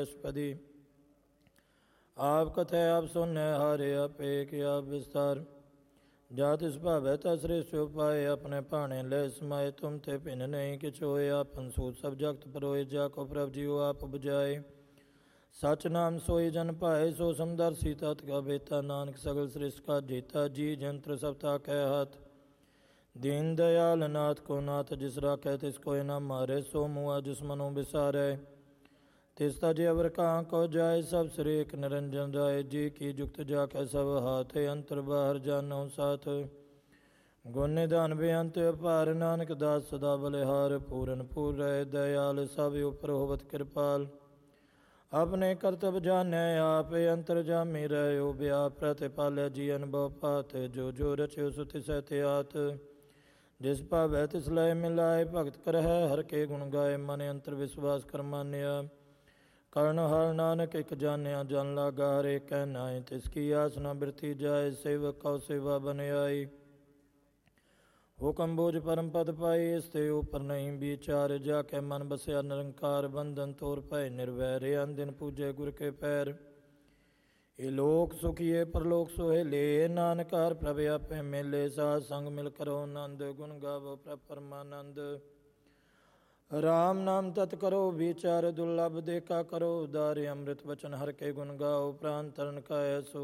ਅਸ਼ਪਦੀ। ਆਪ ਕਥੈ ਆਪ ਸੁਨੈ ਹਾਰੇ ਆਪੇ ਕਿ ਆਪ ਵਿਸਤਾਰ। ਜਾ ਤਿਸ ਭਾਵੈ ਤਾ ਸ੍ਰੇਸ਼ਟ ਉਪਾਏ ਆਪਣੇ ਭਾਣੇ ਲੈ ਸਮਾਏ। ਤੁਮ ਤੇ ਭਿੰਨ ਨਹੀਂ ਕਿਛ ਹੋਏ ਆਪਨ ਸੂਤ ਸਭ ਜਗਤ ਪਰੋਏ। ਜਾ ਕੋ ਪ੍ਰਭ ਜੀਉ ਆਪ ਬੁਝਾਏ ਸਚ ਨਾਮ ਸੋਈ ਜਨ ਭਾਏ। ਸੋ ਸਮਦਰਸੀ ਤਤ ਕਾ ਬੇਤਾ ਨਾਨਕ ਸਗਲ ਸ੍ਰਿਸ਼ਟ ਕਾ ਜੇਤਾ। ਜੀ ਜੰਤਰ ਸਭ ਤਾਕੈ ਹੱਥ ਦੀਨ ਦਇਆਲ ਨਾਥ ਕੋ ਨਾਥ। ਜਿਸ ਰਾਖੈ ਤਿਸ ਕੋਇ ਨਾ ਮਾਰੇ ਸੋ ਮੁਆ ਜਿਸ ਮਨੋ ਵਿਸਾਰੈ। ਤਿਸ ਤਜ ਅਵਰ ਕਾਂ ਕੋ ਜਾਏ ਸਭ ਸਿਰੇ ਇਕ ਨਿਰੰਜਨ ਰਾਏ। ਜੀ ਕੀ ਜੁਗਤ ਜਾ ਕੈ ਸਭ ਹਾਥ ਅੰਤਰ ਬਾਹਰ ਜਾਨੋ ਸਾਥ। ਗੁਣ ਨਿਧਾਨ ਬੇਅੰਤ ਅਪਾਰ ਨਾਨਕ ਦਾਸ ਸਦਾ ਬਲਿਹਾਰ। ਪੂਰਨ ਪੂਰ ਰਹਿ ਦਇਆਲ ਸਭ ਉਪਰ ਹੋਵਤ ਕਿਰਪਾਲ। ਆਪਣੇ ਕਰਤਬ ਜਾਣੈ ਆਪ ਅੰਤਰ ਜਾਮੀ ਰਹਿਓ ਬਿਆਪ। ਪ੍ਰਤਿਪਾਲਿਆ ਜੀ ਅਨਭਉ ਪਾਤ ਜੋ ਜੋ ਰਚਿਓ ਸੋ ਤਿਸੈ ਧਿਆਤ। ਜਿਸ ਭਾਵੈ ਤਿਸ ਲਇ ਮਿਲਾਏ ਭਗਤ ਕਰਹਿ ਹਰ ਕੇ ਗੁਣ ਗਾਏ। ਮਨ ਅੰਤਰ ਵਿਸ਼ਵਾਸ ਕਰ ਮਾਨਿਆ ਕਰਨ ਹਾਰ ਨਾਨਕ ਇਕ ਜਾਣਿਆ। ਜਨ ਲਾਗਾ ਹਰੇ ਕਹਿ ਨਾਏ ਤਿਸ ਕੀ ਆਸ ਨਾ ਬਿਰਥੀ ਜਾਏ। ਸੇਵਕ ਕਉ ਸੇਵਾ ਬਨਿਆਈ ਹੁਕਮ ਬੋਝ ਪਰਮ ਪਦ ਪਾਈ। ਇਸ ਤੇ ਉਪਰ ਨਹੀਂ ਵਿਚਾਰ ਜਾ ਕੇ ਮਨ ਬਸਿਆ ਨਿਰੰਕਾਰ। ਬੰਧਨ ਤੋਰ ਭੈ ਨਿਰਵੈਰ ਅਨ ਦਿਨ ਪੂਜੇ ਗੁਰ ਕੇ ਪੈਰ। ਇਹ ਲੋਕ ਸੁਖੀਏ ਪਰਲੋਕ ਸੁਹੇਲੇ ਨਾਨਕ ਹਰਿ ਪ੍ਰਭ ਆਪੇ ਮੇਲੇ। ਸਾਧ ਸੰਗ ਮਿਲ ਕਰੋ ਆਨੰਦ ਗੁਣ ਗਾਵੋ ਪ੍ਰਭ ਪਰਮਾਨੰਦ। ਰਾਮ ਨਾਮ ਤਤ ਕਰੋ ਵਿਚਾਰ ਦੁਰਲਭ ਦੇਖਾ ਕਰੋ ਉਦਾਰ। ਅੰਮ੍ਰਿਤ ਬਚਨ ਹਰਿ ਕੇ ਗੁਣ ਗਾਓ ਪ੍ਰਾਨ ਤਰਨ ਕਾ ਐਸੋ